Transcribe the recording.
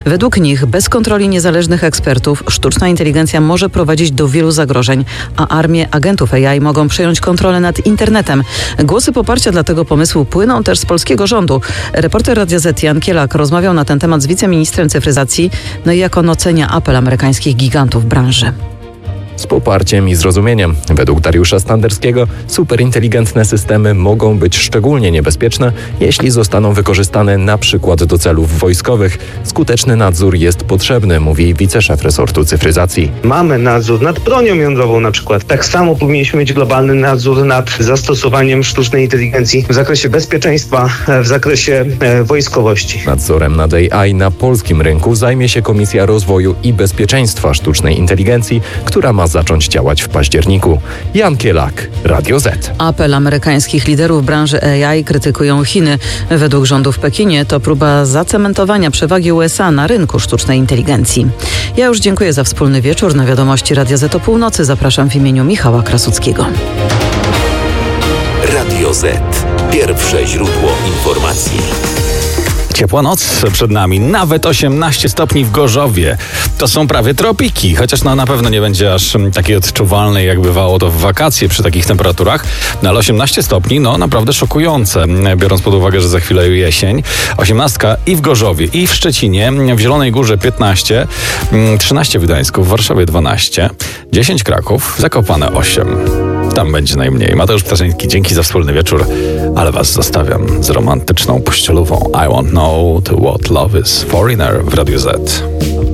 Według nich, bez kontroli niezależnych ekspertów, sztuczna inteligencja może prowadzić do wielu zagrożeń, a armie agentów AI mogą przejąć kontrolę nad internetem. Głosy poparcia dla tego pomysłu płyną też z polskiego rządu. Reporter Radia Z Jan Kielak rozmawiał na ten temat z wiceministrem cyfryzacji, i jak on ocenia apel amerykańskich gigantów branży. Z poparciem i zrozumieniem. Według Dariusza Standerskiego superinteligentne systemy mogą być szczególnie niebezpieczne, jeśli zostaną wykorzystane na przykład do celów wojskowych. Skuteczny nadzór jest potrzebny, mówi wiceszef resortu cyfryzacji. Mamy nadzór nad bronią jądrową na przykład. Tak samo powinniśmy mieć globalny nadzór nad zastosowaniem sztucznej inteligencji w zakresie bezpieczeństwa, w zakresie wojskowości. Nadzorem nad AI na polskim rynku zajmie się Komisja Rozwoju i Bezpieczeństwa Sztucznej Inteligencji, która ma zacząć działać w październiku. Jan Kielak, Radio Z. Apel amerykańskich liderów branży AI krytykują Chiny. Według rządu w Pekinie to próba zacementowania przewagi USA na rynku sztucznej inteligencji. Ja już dziękuję za wspólny wieczór. Na wiadomości Radia Z o północy zapraszam w imieniu Michała Krasuckiego. Radio Z. Pierwsze źródło informacji. Ciepła noc przed nami, nawet 18 stopni w Gorzowie. To są prawie tropiki, chociaż na pewno nie będzie aż takiej odczuwalnej, jak bywało to w wakacje przy takich temperaturach. Ale 18 stopni, naprawdę szokujące, biorąc pod uwagę, że za chwilę jesień. 18 i w Gorzowie, i w Szczecinie, w Zielonej Górze 15, 13 w Gdańsku, w Warszawie 12, 10 Kraków, Zakopane 8. Tam będzie najmniej. Mateusz Ptaszyński, dzięki za wspólny wieczór, ale was zostawiam z romantyczną pościelową I Won't Know What Love Is. Foreigner w Radiu Z.